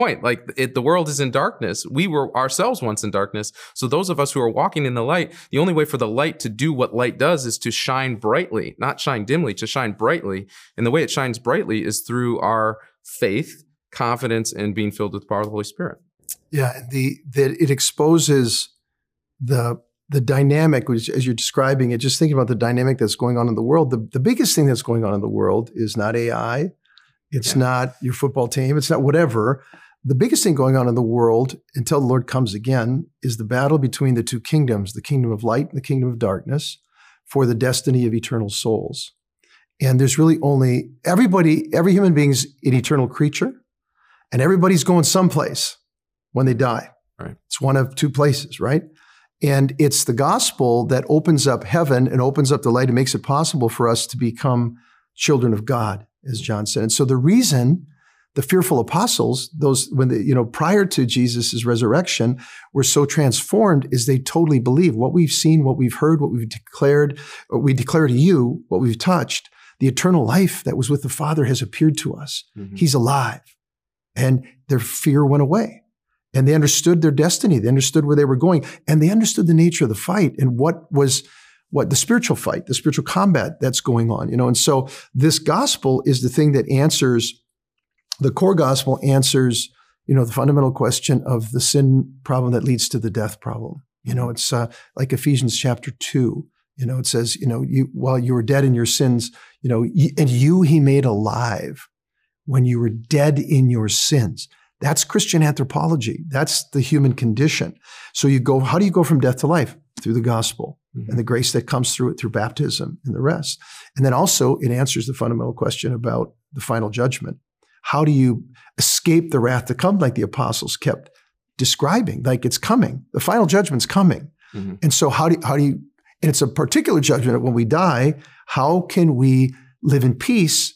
point. Like the world is in darkness. We were ourselves once in darkness. So those of us who are walking in the light, the only way for the light to do what light does is to shine brightly, not shine dimly, to shine brightly. And the way it shines brightly is through our faith, confidence, and being filled with the power of the Holy Spirit. Yeah, that it exposes the dynamic, which, as you're describing it, just thinking about the dynamic that's going on in the world. The biggest thing that's going on in the world is not AI. It's not your football team. It's not whatever. The biggest thing going on in the world until the Lord comes again is the battle between the two kingdoms, the kingdom of light and the kingdom of darkness, for the destiny of eternal souls. And there's really only every human being's an eternal creature, and everybody's going someplace when they die. Right. It's one of two places, right? And it's the gospel that opens up heaven and opens up the light and makes it possible for us to become children of God, as John said. And so the reason the fearful apostles, those prior to Jesus' resurrection, were so transformed is they totally believe what we've seen, what we've heard, what we've declared, what we declare to you, what we've touched. The eternal life that was with the Father has appeared to us. Mm-hmm. He's alive. And their fear went away. And they understood their destiny. They understood where they were going. And they understood the nature of the fight and what the spiritual fight, the spiritual combat that's going on. And so this gospel is the thing that answers, the core gospel answers, the fundamental question of the sin problem that leads to the death problem. It's like Ephesians chapter 2. It says, while you were dead in your sins, and you he made alive when you were dead in your sins. That's Christian anthropology. That's the human condition. So how do you go from death to life? Through the gospel and the grace that comes through it, through baptism and the rest. And then also it answers the fundamental question about the final judgment. How do you escape the wrath to come, like the apostles kept describing, like it's coming. The final judgment's coming. Mm-hmm. And so how do you, and it's a particular judgment when we die, how can we live in peace,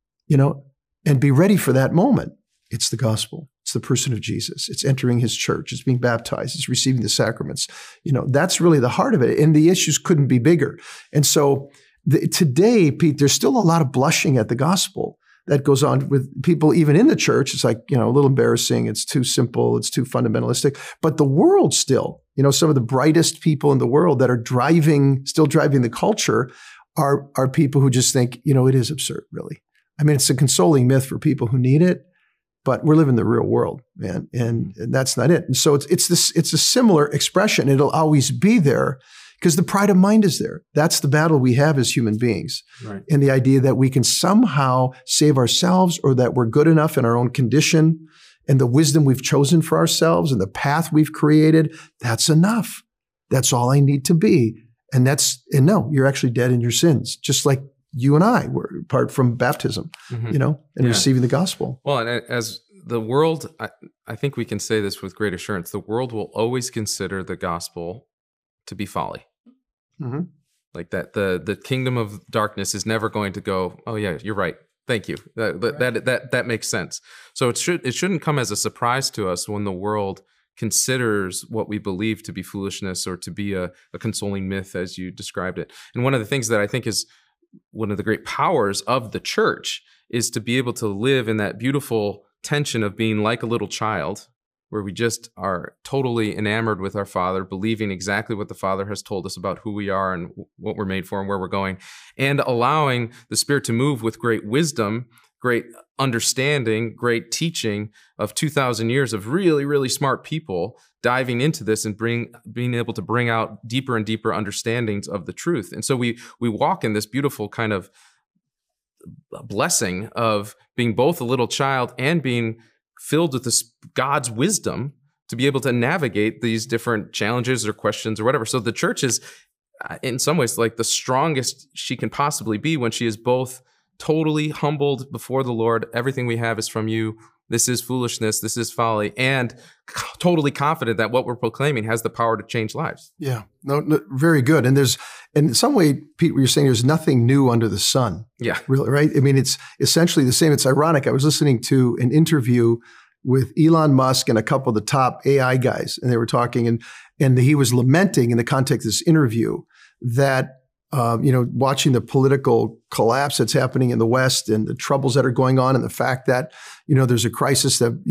and be ready for that moment? It's the gospel. It's the person of Jesus. It's entering his church. It's being baptized. It's receiving the sacraments. That's really the heart of it. And the issues couldn't be bigger. And so today, Pete, there's still a lot of blushing at the gospel that goes on with people even in the church. It's like, a little embarrassing. It's too simple. It's too fundamentalistic. But the world still, some of the brightest people in the world that are still driving the culture are people who just think, it is absurd, really. I mean, it's a consoling myth for people who need it. But we're living the real world, man, and that's not it. And so it's a similar expression. It'll always be there because the pride of mind is there. That's the battle we have as human beings. Right. And the idea that we can somehow save ourselves or that we're good enough in our own condition and the wisdom we've chosen for ourselves and the path we've created, that's enough. That's all I need to be. And no, you're actually dead in your sins, just like you and I were, apart from baptism, and receiving the gospel. Well, and as the world, I think we can say this with great assurance, the world will always consider the gospel to be folly. Mm-hmm. Like that, the kingdom of darkness is never going to go, oh yeah, you're right. Thank you. That makes sense. So it shouldn't come as a surprise to us when the world considers what we believe to be foolishness or to be a consoling myth, as you described it. And one of the things that I think is one of the great powers of the church is to be able to live in that beautiful tension of being like a little child, where we just are totally enamored with our Father, believing exactly what the Father has told us about who we are and what we're made for and where we're going, and allowing the Spirit to move with great wisdom, great understanding, great teaching of 2,000 years of really, really smart people diving into this and being able to bring out deeper and deeper understandings of the truth. And so we walk in this beautiful kind of blessing of being both a little child and being filled with this God's wisdom to be able to navigate these different challenges or questions or whatever. So the church is, in some ways, like the strongest she can possibly be when she is both totally humbled before the Lord. Everything we have is from you. This is foolishness. This is folly. And totally confident that what we're proclaiming has the power to change lives. Yeah, no, very good. And there's, in some way, Pete, what you're saying, there's nothing new under the sun. Yeah. Really, right? I mean, it's essentially the same. It's ironic. I was listening to an interview with Elon Musk and a couple of the top AI guys, and they were talking, and he was lamenting in the context of this interview that watching the political collapse that's happening in the West and the troubles that are going on and the fact that, there's a crisis that,